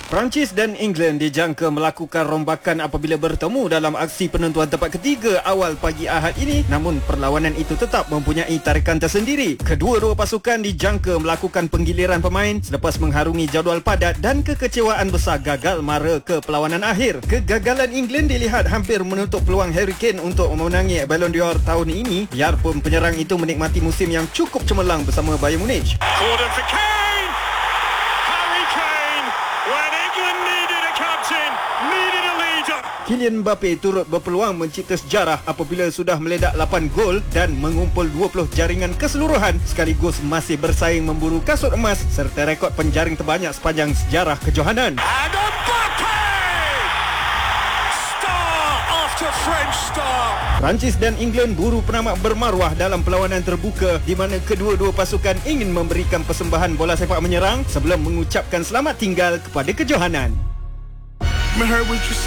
Perancis dan England dijangka melakukan rombakan apabila bertemu dalam aksi penentuan tempat ketiga awal pagi Ahad ini, namun perlawanan itu tetap mempunyai tarikan tersendiri. Kedua-dua pasukan dijangka melakukan penggiliran pemain selepas mengharungi jadual padat dan kekecewaan besar gagal mara ke perlawanan akhir. Kegagalan England dilihat hampir menutup peluang Harry Kane untuk memenangi Ballon d'Or tahun ini, biarpun penyerang itu menikmati musim yang cukup cemerlang bersama Bayern Munich. Gordon for Kane! Harry Kane! When England needed a captain, needed a leader. Kylian Mbappe turut berpeluang mencipta sejarah apabila sudah meledak 8 gol dan mengumpul 20 jaringan keseluruhan, sekaligus masih bersaing memburu kasut emas serta rekod penjaring terbanyak sepanjang sejarah kejohanan. And Mbappe! Star after French star. Perancis dan England buru penamat bermaruah dalam perlawanan terbuka di mana kedua-dua pasukan ingin memberikan persembahan bola sepak menyerang sebelum mengucapkan selamat tinggal kepada kejohanan. I heard what you said.